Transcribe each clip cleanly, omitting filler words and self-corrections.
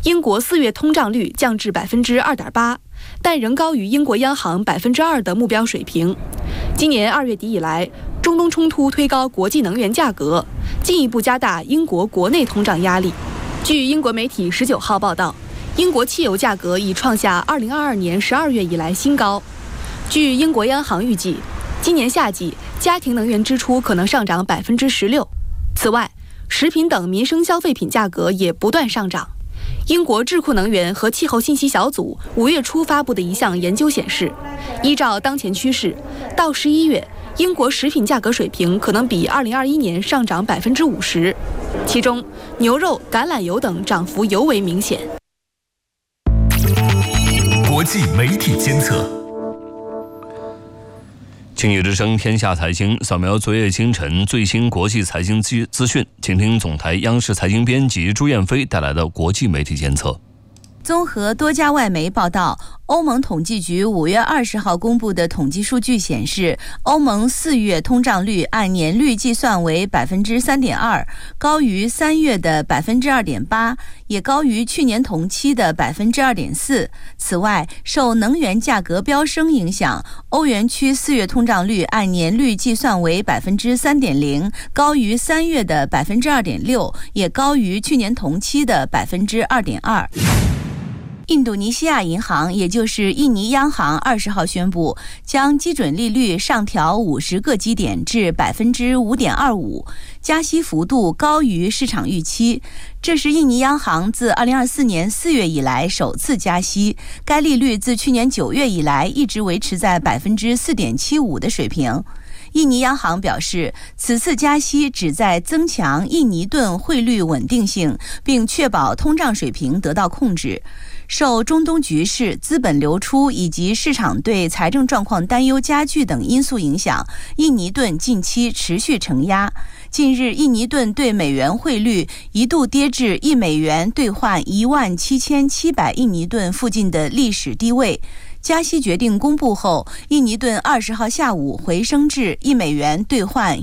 英国4月通胀率降至 2.8%， 但仍高于英国央行 2% 的目标水平。今年2月底以来，中东冲突推高国际能源价格，进一步加大英国国内通胀压力。据英国媒体19号报道，英国汽油价格已创下2022年12月以来新高。据英国央行预计，今年夏季家庭能源支出可能上涨 16%。此外，食品等民生消费品价格也不断上涨。英国智库能源和气候信息小组5月初发布的一项研究显示，依照当前趋势，到11月，英国食品价格水平可能比2021年上涨 50%， 其中牛肉、橄榄油等涨幅尤为明显。 国际媒体监测。 经济之声天下财经，扫描昨夜清晨最新国际财经资讯，请听总台央视财经编辑朱燕飞带来的国际媒体监测。 综合多家外媒报道，欧盟统计局5月20号公布的统计数据显示，欧盟4月通胀率按年率计算为 3.2%， 高于3月的 2.8%， 也高于去年同期的 2.4%。 此外，受能源价格飙升影响，欧元区4月通胀率按年率计算为 3.0%， 高于3月的 2.6%， 也高于去年同期的 2.2%。印度尼西亚银行，也就是印尼央行20号宣布，将基准利率上调50个基点至 5.25%， 加息幅度高于市场预期。这是印尼央行自2024年4月以来首次加息，该利率自去年9月以来一直维持在 4.75% 的水平。印尼央行表示，此次加息旨在增强印尼盾汇率稳定性，并确保通胀水平得到控制。受中东局势、资本流出以及市场对财政状况担忧加剧等因素影响，印尼盾近期持续承压。近日，印尼盾对美元汇率一度跌至1美元兑换17700印尼盾附近的历史低位。加息决定公布后，印尼盾20号下午回升至1美元兑换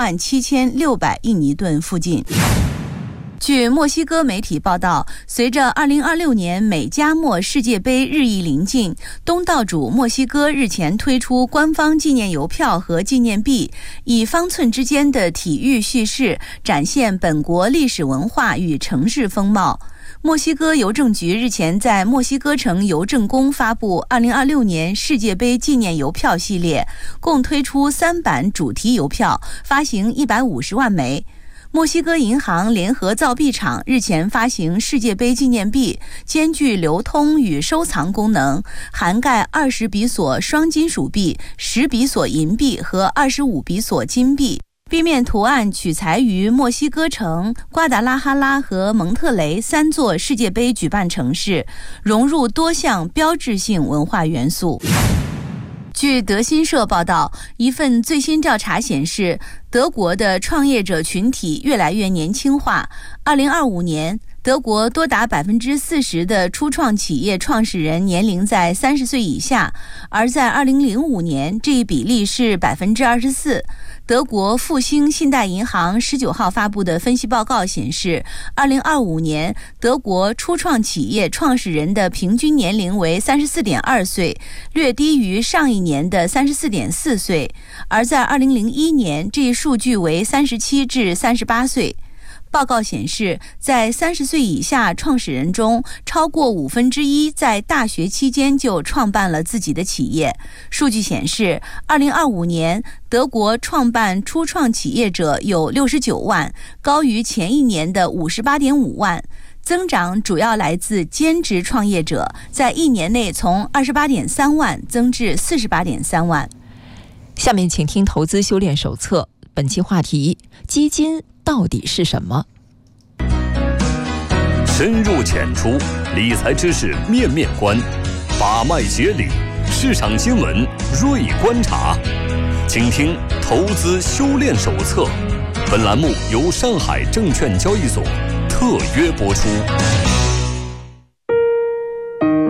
17600印尼盾附近。据墨西哥媒体报道，随着2026年美加墨世界杯日益临近，东道主墨西哥日前推出官方纪念邮票和纪念币，以方寸之间的体育叙事展现本国历史文化与城市风貌。墨西哥邮政局日前在墨西哥城邮政宫发布2026年世界杯纪念邮票系列，共推出3版主题邮票，发行150万枚。墨西哥银行联合造币厂日前发行世界杯纪念币，兼具流通与收藏功能，涵盖20比索双金属币、10比索银币和25比索金币。币面图案取材于墨西哥城、瓜达拉哈拉和蒙特雷3座世界杯举办城市，融入多项标志性文化元素。据德新社报道，一份最新调查显示，德国的创业者群体越来越年轻化。2025年，德国多达 40% 的初创企业创始人年龄在30岁以下，而在2005年，这一比例是 24%。德国复兴信贷银行19号发布的分析报告显示，2025年德国初创企业创始人的平均年龄为 34.2 岁，略低于上一年的 34.4 岁，而在2001年，这一数据为37至38岁。报告显示，在30岁以下创始人中，超过1/5在大学期间就创办了自己的企业。数据显示，2025年德国创办初创企业者有69万，高于前一年的58.5万。增长主要来自兼职创业者，在一年内从28.3万增至48.3万。 下面请听投资修炼手册，本期话题：基金到底是什么？ 深入浅出，理财知识面面观，把脉解理，市场新闻锐观察。请听投资修炼手册。本栏目由上海证券交易所特约播出。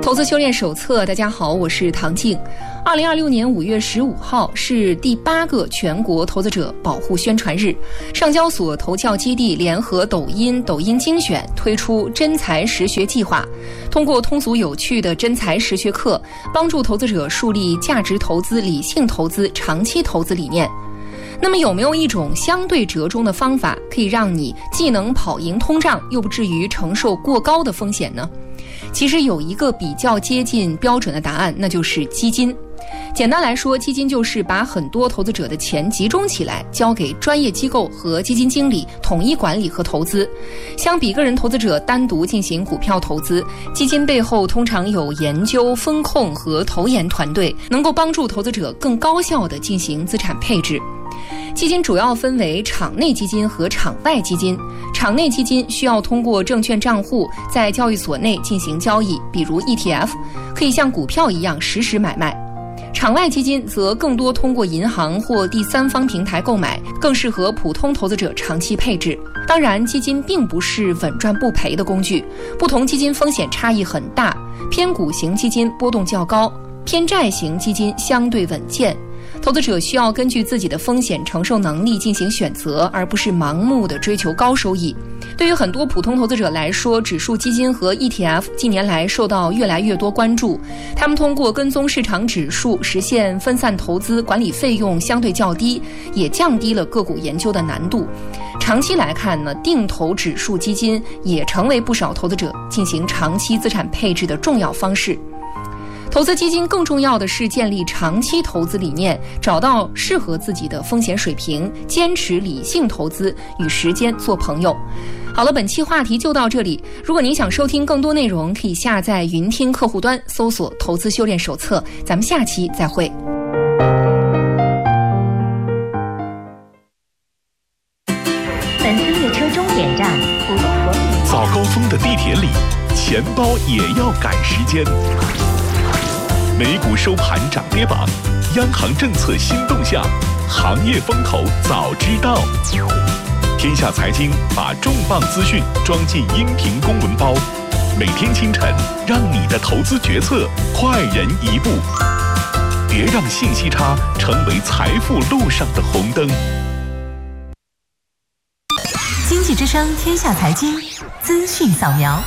投资修炼手册，大家好，我是唐静。2026年5月15号是第8个全国投资者保护宣传日，上交所投教基地联合抖音精选推出真才实学计划，通过通俗有趣的真才实学课，帮助投资者树立价值投资、理性投资、长期投资理念。那么有没有一种相对折中的方法，可以让你既能跑赢通胀，又不至于承受过高的风险呢？其实有一个比较接近标准的答案，那就是基金。简单来说，基金就是把很多投资者的钱集中起来，交给专业机构和基金经理统一管理和投资。相比个人投资者单独进行股票投资，基金背后通常有研究、风控和投研团队，能够帮助投资者更高效地进行资产配置。基金主要分为场内基金和场外基金。场内基金需要通过证券账户在交易所内进行交易，比如 ETF， 可以像股票一样实时买卖。场外基金则更多通过银行或第三方平台购买，更适合普通投资者长期配置。当然，基金并不是稳赚不赔的工具，不同基金风险差异很大，偏股型基金波动较高，偏债型基金相对稳健。投资者需要根据自己的风险承受能力进行选择，而不是盲目的追求高收益。对于很多普通投资者来说，指数基金和 ETF 近年来受到越来越多关注。他们通过跟踪市场指数实现分散投资，管理费用相对较低，也降低了个股研究的难度。长期来看呢，定投指数基金也成为不少投资者进行长期资产配置的重要方式。投资基金更重要的是建立长期投资理念，找到适合自己的风险水平，坚持理性投资，与时间做朋友。好了，本期话题就到这里。如果您想收听更多内容，可以下载云听客户端，搜索投资修炼手册。咱们下期再会。 本次列车终点站普通佛。 早高峰的地铁里，钱包也要赶时间。美股收盘涨跌榜，央行政策新动向，行业风口早知道。天下财经把重磅资讯装进音频公文包，每天清晨让你的投资决策快人一步。别让信息差成为财富路上的红灯。 经济之声天下财经资讯扫描。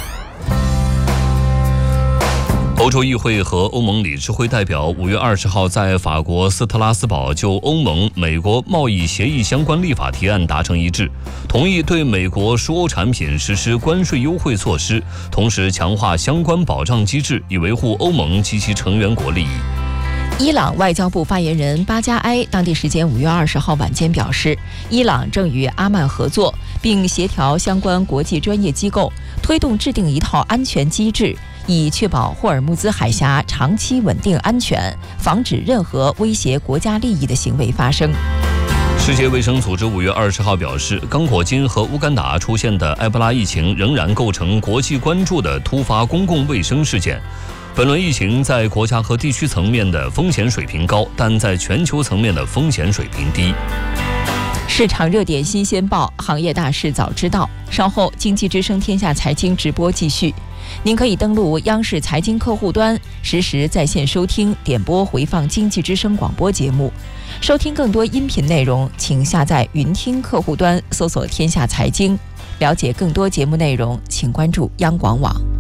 欧洲议会和欧盟理事会代表5月20号在法国斯特拉斯堡就欧盟美国贸易协议相关立法提案达成一致，同意对美国输欧产品实施关税优惠措施，同时强化相关保障机制，以维护欧盟及其成员国利益。 伊朗外交部发言人巴加埃当地时间5月20号晚间表示，伊朗正与阿曼合作，并协调相关国际专业机构，推动制定一套安全机制，以确保霍尔木兹海峡长期稳定安全，防止任何威胁国家利益的行为发生。 世界卫生组织5月20号表示，刚果金和乌干达出现的埃博拉疫情仍然构成国际关注的突发公共卫生事件。本轮疫情在国家和地区层面的风险水平高，但在全球层面的风险水平低。 市场热点新鲜报，行业大事早知道。稍后经济之声天下财经直播继续，您可以登录央视财经客户端，实时在线收听、点播回放经济之声广播节目。收听更多音频内容，请下载云听客户端，搜索天下财经。了解更多节目内容，请关注央广网。